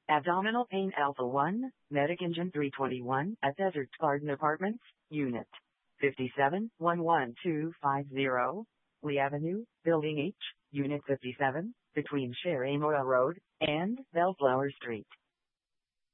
Abdominal pain Alpha 1, Medic Engine 321 at Desert Garden Apartments, Unit 57, 11250, Lee Avenue, Building H, Unit 57, between Sharamura Road and Bellflower Street.